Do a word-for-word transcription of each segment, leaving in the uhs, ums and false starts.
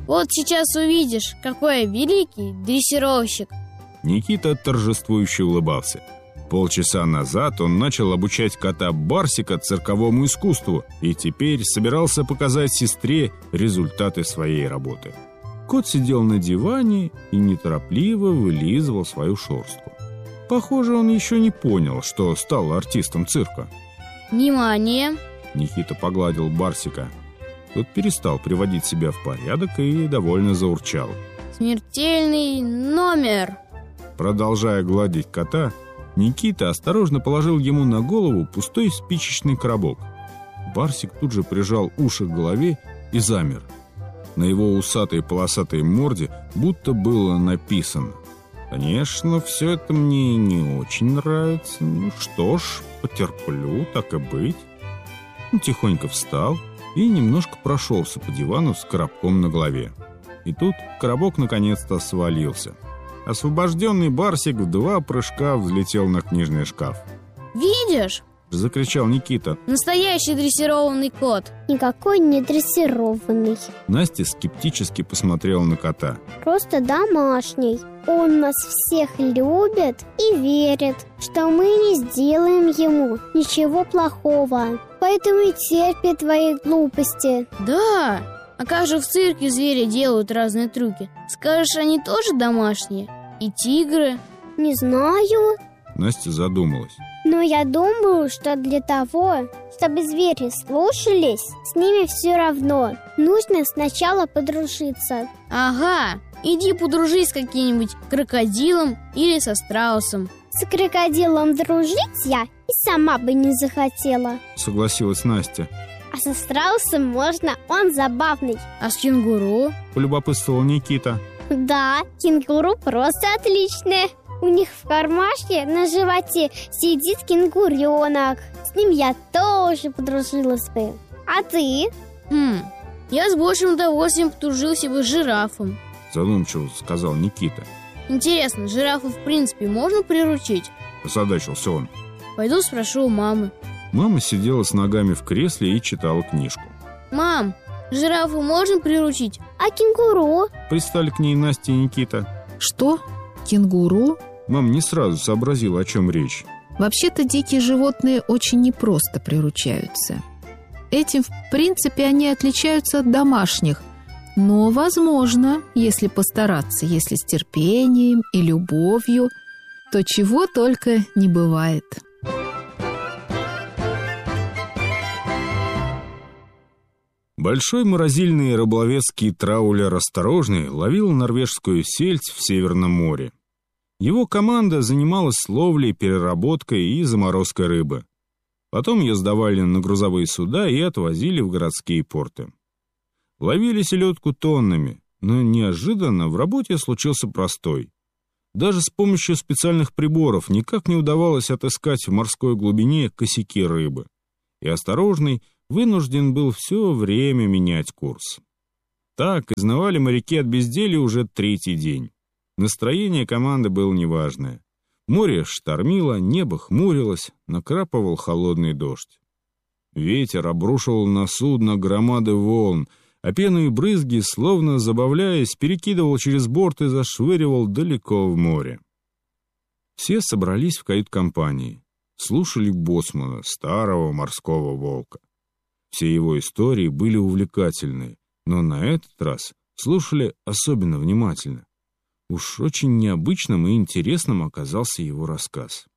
Вот сейчас увидишь, какой я великий дрессировщик. Никита торжествующе улыбался. Полчаса назад он начал обучать кота Барсика цирковому искусству и теперь собирался показать сестре результаты своей работы. Кот сидел на диване и неторопливо вылизывал свою шерстку. Похоже, он еще не понял, что стал артистом цирка. Внимание! Никита погладил Барсика. Тот перестал приводить себя в порядок и довольно заурчал. Смертельный номер! Продолжая гладить кота, Никита осторожно положил ему на голову пустой спичечный коробок. Барсик тут же прижал уши к голове и замер. На его усатой полосатой морде будто было написано: «Конечно, все это мне не очень нравится. Ну что ж, потерплю, так и быть». Он тихонько встал и немножко прошелся по дивану с коробком на голове. И тут коробок наконец-то свалился. Освобожденный Барсик в два прыжка взлетел на книжный шкаф. «Видишь?» — закричал Никита. «Настоящий дрессированный кот!» Никакой не дрессированный. Настя скептически посмотрела на кота. Просто домашний. Он нас всех любит и верит, что мы не сделаем ему ничего плохого. Поэтому и терпит твои глупости. Да! А как же в цирке звери делают разные трюки? Скажешь, они тоже домашние? И тигры? Не знаю. Настя задумалась. Но я думаю, что для того, чтобы звери слушались, с ними все равно нужно сначала подружиться. Ага, иди подружись с каким-нибудь крокодилом или со страусом. С крокодилом дружить я и сама бы не захотела, согласилась Настя. А со страусом можно, он забавный. А с кенгуру? Полюбопытствовал Никита. Да, кенгуру просто отличное. У них в кармашке на животе сидит кенгуренок. С ним я тоже подружилась бы. А ты? Хм, я с большим удовольствием подружился бы с жирафом. Задумчиво сказал Никита. Интересно, жирафа в принципе можно приручить? Озадачился он. Пойду спрошу у мамы. Мама сидела с ногами в кресле и читала книжку. Мам, жирафу можно приручить? А кенгуру? Пристали к ней Настя и Никита. Что? Кенгуру? Мама не сразу сообразила, о чем речь. Вообще-то дикие животные очень непросто приручаются. Этим, в принципе, они отличаются от домашних. Но возможно, если постараться, если с терпением и любовью, то чего только не бывает. Большой морозильный рыболовецкий траулер «Осторожный» ловил норвежскую сельдь в Северном море. Его команда занималась ловлей, переработкой и заморозкой рыбы. Потом ее сдавали на грузовые суда и отвозили в городские порты. Ловили селедку тоннами, но неожиданно в работе случился простой. Даже с помощью специальных приборов никак не удавалось отыскать в морской глубине косяки рыбы. И «Осторожный» вынужден был все время менять курс. Так изнывали моряки от безделья уже третий день. Настроение команды было неважное. Море штормило, небо хмурилось, накрапывал холодный дождь. Ветер обрушивал на судно громады волн, а пену и брызги, словно забавляясь, перекидывал через борт и зашвыривал далеко в море. Все собрались в кают-компании, слушали боцмана, старого морского волка. Все его истории были увлекательны, но на этот раз слушали особенно внимательно. Уж очень необычным и интересным оказался его рассказ.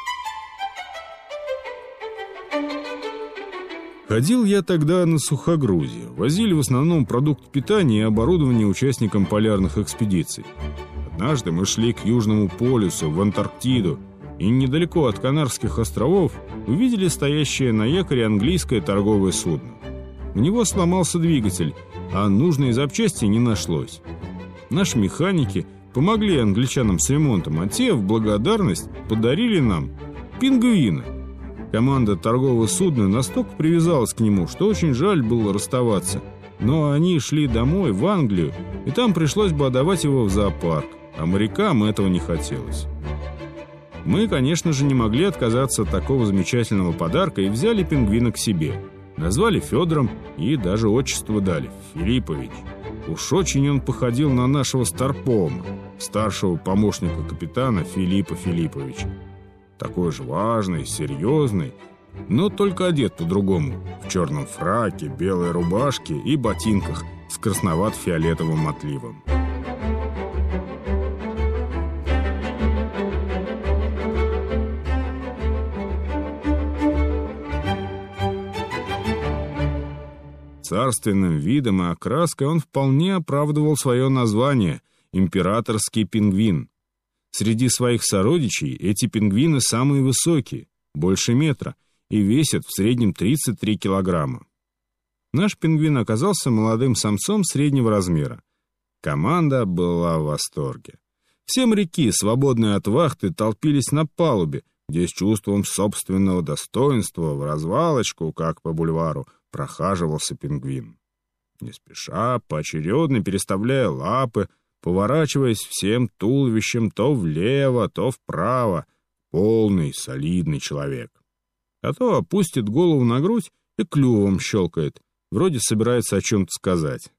Ходил я тогда на сухогрузе. Возили в основном продукт питания и оборудование участникам полярных экспедиций. Однажды мы шли к Южному полюсу, в Антарктиду, и недалеко от Канарских островов увидели стоящее на якоре английское торговое судно. У него сломался двигатель, а нужной запчасти не нашлось. Наши механики помогли англичанам с ремонтом, а те в благодарность подарили нам пингвина. Команда торгового судна настолько привязалась к нему, что очень жаль было расставаться. Но они шли домой, в Англию, и там пришлось бы отдавать его в зоопарк, а морякам этого не хотелось. Мы, конечно же, не могли отказаться от такого замечательного подарка и взяли пингвина к себе. Назвали Федором и даже отчество дали – Филиппович. Уж очень он походил на нашего старпома, старшего помощника капитана Филиппа Филипповича. Такой же важный, серьезный, но только одет по-другому, в черном фраке, белой рубашке и ботинках с красновато-фиолетовым отливом. Царственным видом и окраской он вполне оправдывал свое название «императорский пингвин». Среди своих сородичей эти пингвины самые высокие, больше метра, и весят в среднем тридцать три килограмма. Наш пингвин оказался молодым самцом среднего размера. Команда была в восторге. Все моряки, свободные от вахты, толпились на палубе, где с чувством собственного достоинства в развалочку, как по бульвару, прохаживался пингвин. Не спеша, поочередно переставляя лапы, поворачиваясь всем туловищем то влево, то вправо, полный, солидный человек. А то опустит голову на грудь и клювом щелкает, вроде собирается о чем-то сказать.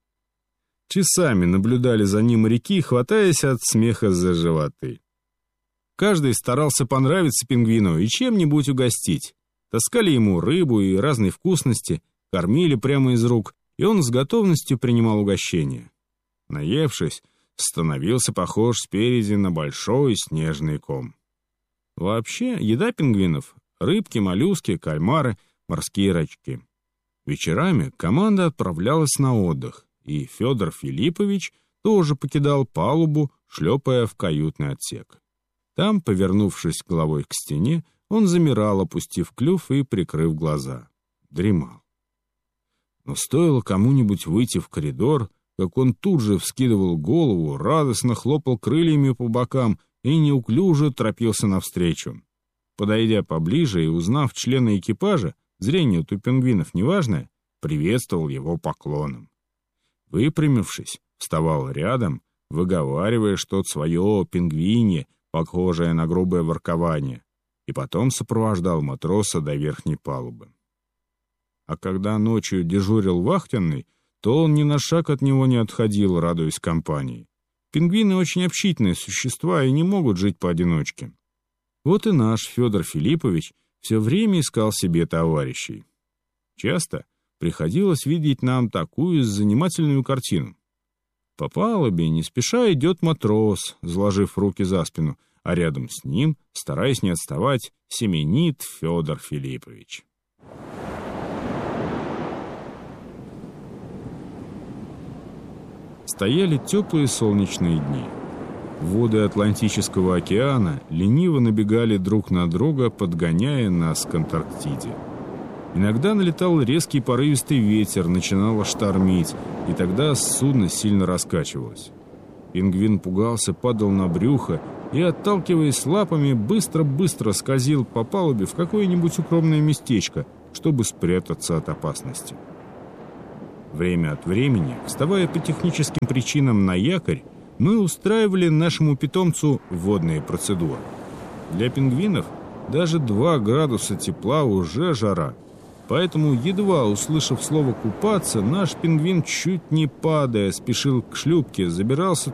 Часами наблюдали за ним моряки, хватаясь от смеха за животы. Каждый старался понравиться пингвину и чем-нибудь угостить. Таскали ему рыбу и разные вкусности, кормили прямо из рук, и он с готовностью принимал угощение. Наевшись, становился похож спереди на большой снежный ком. Вообще, еда пингвинов — рыбки, моллюски, кальмары, морские рачки. Вечерами команда отправлялась на отдых, и Федор Филиппович тоже покидал палубу, шлепая в каютный отсек. Там, повернувшись головой к стене, он замирал, опустив клюв и прикрыв глаза. Дремал. Но стоило кому-нибудь выйти в коридор, как он тут же вскидывал голову, радостно хлопал крыльями по бокам и неуклюже торопился навстречу. Подойдя поближе и узнав члена экипажа, зрение у пингвинов неважное, приветствовал его поклоном. Выпрямившись, вставал рядом, выговаривая что-то свое пингвинье, похожее на грубое воркование, и потом сопровождал матроса до верхней палубы. А когда ночью дежурил вахтенный, то он ни на шаг от него не отходил, радуясь компании. Пингвины очень общительные существа и не могут жить поодиночке. Вот и наш Федор Филиппович все время искал себе товарищей. Часто приходилось видеть нам такую занимательную картину. По палубе не спеша идет матрос, заложив руки за спину, а рядом с ним, стараясь не отставать, семенит Федор Филиппович. Стояли теплые солнечные дни. Воды Атлантического океана лениво набегали друг на друга, подгоняя нас к Антарктиде. Иногда налетал резкий порывистый ветер, начинало штормить, и тогда судно сильно раскачивалось. Пингвин пугался, падал на брюхо и, отталкиваясь лапами, быстро-быстро скользил по палубе в какое-нибудь укромное местечко, чтобы спрятаться от опасности. Время от времени, вставая по техническим причинам на якорь, мы устраивали нашему питомцу водные процедуры. Для пингвинов даже два градуса тепла уже жара, поэтому, едва услышав слово «купаться», наш пингвин, чуть не падая, спешил к шлюпке, забирался